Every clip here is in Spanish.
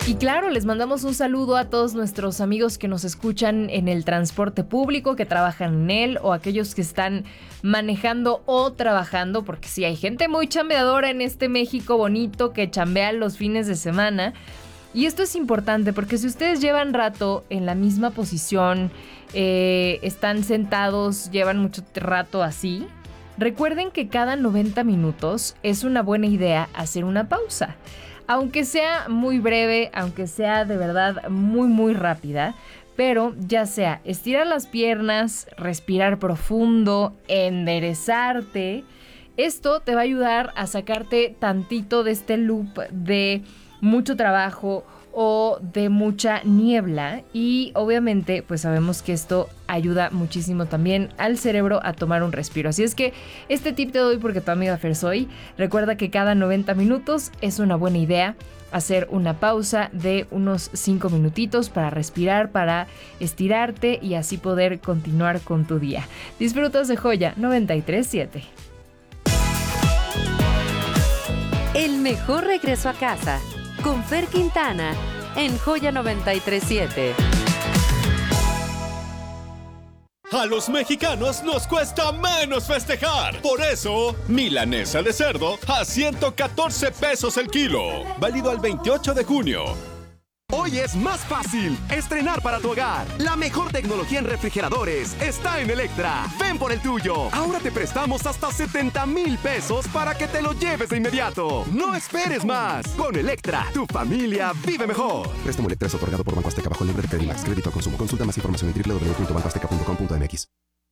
Y claro, les mandamos un saludo a todos nuestros amigos que nos escuchan en el transporte público, que trabajan en él, o aquellos que están manejando o trabajando, porque sí, hay gente muy chambeadora en este México bonito que chambea los fines de semana. Y esto es importante porque si ustedes llevan rato en la misma posición, están sentados, llevan mucho rato así, recuerden que cada 90 minutos es una buena idea hacer una pausa. Aunque sea muy breve, aunque sea de verdad muy muy rápida, pero ya sea estirar las piernas, respirar profundo, enderezarte, esto te va a ayudar a sacarte tantito de este loop de mucho trabajo o de mucha niebla, y obviamente pues sabemos que esto ayuda muchísimo también al cerebro a tomar un respiro. Así es que este tip te doy porque tu amiga Fer soy. Recuerda que cada 90 minutos es una buena idea hacer una pausa de unos 5 minutitos para respirar, para estirarte y así poder continuar con tu día. Disfrutas de Joya 93.7. El mejor regreso a casa con Fer Quintana en Joya 93.7. A los mexicanos nos cuesta menos festejar. Por eso, milanesa de cerdo a 114 pesos el kilo. Válido al 28 de junio. Hoy es más fácil estrenar para tu hogar. La mejor tecnología en refrigeradores está en Electra. Ven por el tuyo. Ahora te prestamos hasta 70,000 pesos para que te lo lleves de inmediato. No esperes más. Con Electra, tu familia vive mejor. Préstamo Electra es otorgado por Banco Azteca bajo el nombre de Credimax. Crédito al consumo. Consulta más información en www.bancoazteca.com.mx.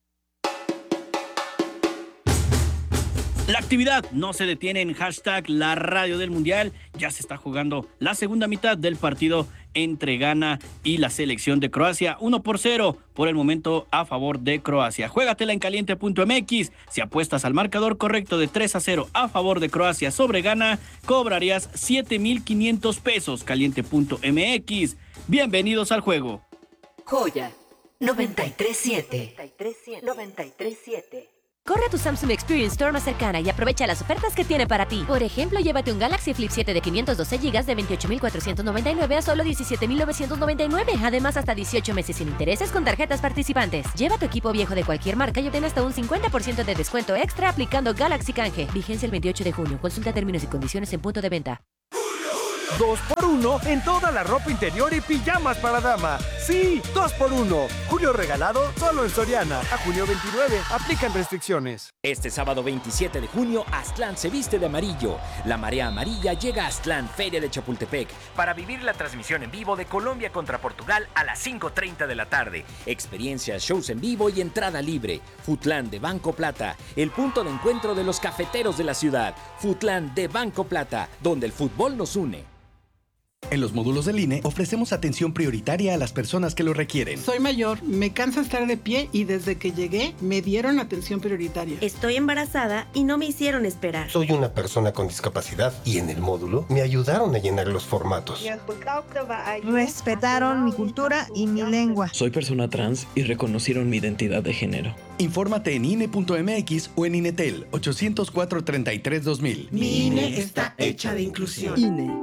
La actividad no se detiene en hashtag La Radio del Mundial. Ya se está jugando la segunda mitad del partido entre Ghana y la selección de Croacia. 1-0 por el momento a favor de Croacia. Juégatela en caliente.mx. Si apuestas al marcador correcto de 3-0 a favor de Croacia sobre Ghana, cobrarías 7,500 pesos. Caliente.mx. Bienvenidos al juego. Joya 93.7. 93.7. Corre a tu Samsung Experience Store más cercana y aprovecha las ofertas que tiene para ti. Por ejemplo, llévate un Galaxy Flip 7 de 512 GB de 28,499 a solo 17,999. Además, hasta 18 meses sin intereses con tarjetas participantes. Lleva tu equipo viejo de cualquier marca y obtén hasta un 50% de descuento extra aplicando Galaxy Canje. Vigencia el 28 de junio. Consulta términos y condiciones en punto de venta. 2x1 en toda la ropa interior y pijamas para dama. Sí, 2x1. Julio regalado solo en Soriana. A junio 29. Aplican restricciones. Este sábado 27 de junio, Aztlán se viste de amarillo. La marea amarilla llega a Aztlán, Feria de Chapultepec, para vivir la transmisión en vivo de Colombia contra Portugal a las 5:30 de la tarde. Experiencias, shows en vivo y entrada libre. Futlán de Banco Plata, el punto de encuentro de los cafeteros de la ciudad. Futlán de Banco Plata, donde el fútbol nos une. En los módulos del INE ofrecemos atención prioritaria a las personas que lo requieren. Soy mayor, me cansa estar de pie y desde que llegué me dieron atención prioritaria. Estoy embarazada y no me hicieron esperar. Soy una persona con discapacidad y en el módulo me ayudaron a llenar los formatos. Respetaron mi cultura y mi lengua. Soy persona trans y reconocieron mi identidad de género. Infórmate en INE.mx o en INETEL 804-33-2000. Mi INE está hecha de inclusión. INE.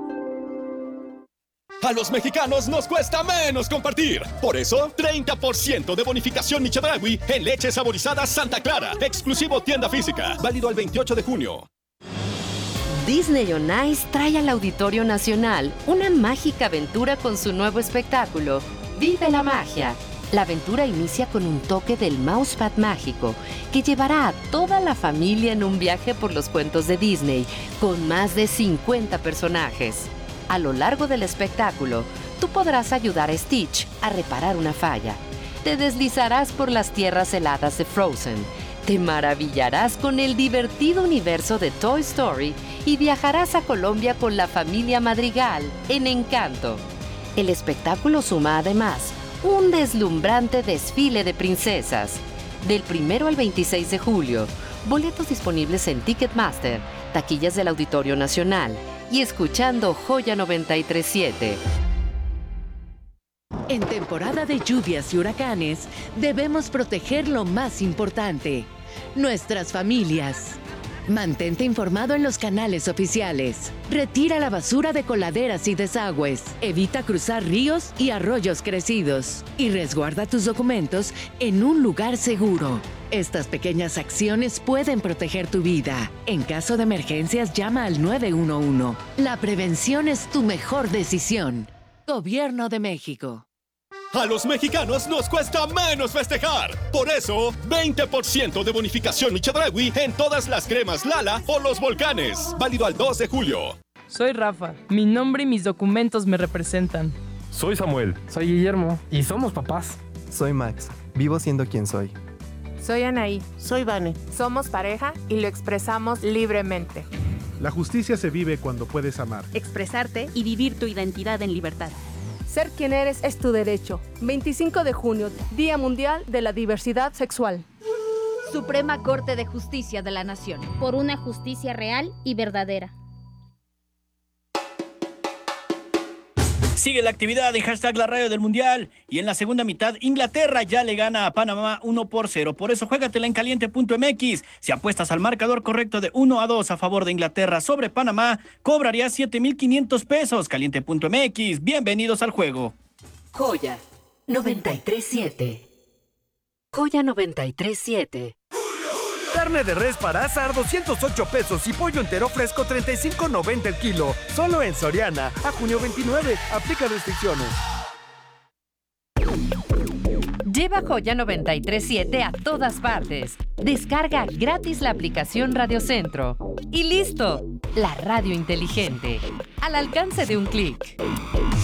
A los mexicanos nos cuesta menos compartir. Por eso, 30% de bonificación Michedragui en leche saborizada Santa Clara. Exclusivo tienda física. Válido al 28 de junio. Disney on Ice trae al Auditorio Nacional una mágica aventura con su nuevo espectáculo, Vive la Magia. La aventura inicia con un toque del Mousepad mágico que llevará a toda la familia en un viaje por los cuentos de Disney con más de 50 personajes. A lo largo del espectáculo, tú podrás ayudar a Stitch a reparar una falla. Te deslizarás por las tierras heladas de Frozen. Te maravillarás con el divertido universo de Toy Story y viajarás a Colombia con la familia Madrigal en Encanto. El espectáculo suma además un deslumbrante desfile de princesas. Del 1 al 26 de julio, boletos disponibles en Ticketmaster, taquillas del Auditorio Nacional y escuchando Joya 93.7. En temporada de lluvias y huracanes, debemos proteger lo más importante, nuestras familias. Mantente informado en los canales oficiales. Retira la basura de coladeras y desagües. Evita cruzar ríos y arroyos crecidos. Y resguarda tus documentos en un lugar seguro. Estas pequeñas acciones pueden proteger tu vida. En caso de emergencias, llama al 911. La prevención es tu mejor decisión. Gobierno de México. A los mexicanos nos cuesta menos festejar. Por eso, 20% de bonificación Chedraui en todas las cremas Lala o los volcanes. Válido al 2 de julio. Soy Rafa. Mi nombre y mis documentos me representan. Soy Samuel. Soy Guillermo. Y somos papás. Soy Max. Vivo siendo quien soy. Soy Anaí. Soy Vane. Somos pareja y lo expresamos libremente. La justicia se vive cuando puedes amar, expresarte y vivir tu identidad en libertad. Ser quien eres es tu derecho. 25 de junio, Día Mundial de la Diversidad Sexual. Suprema Corte de Justicia de la Nación. Por una justicia real y verdadera. Sigue la actividad en hashtag la radio del Mundial y en la segunda mitad Inglaterra ya le gana a Panamá 1-0. Por eso juégatela en caliente.mx. Si apuestas al marcador correcto de 1-2 a favor de Inglaterra sobre Panamá, cobrarías 7,500 pesos. Caliente.mx. Bienvenidos al juego. Joya 93.7. Joya 93.7. Carne de res para asar 208 pesos y pollo entero fresco 35.90 el kilo. Solo en Soriana. A junio 29. Aplica restricciones. Lleva Joya 93.7 a todas partes. Descarga gratis la aplicación Radio Centro. Y listo. La radio inteligente. Al alcance de un clic.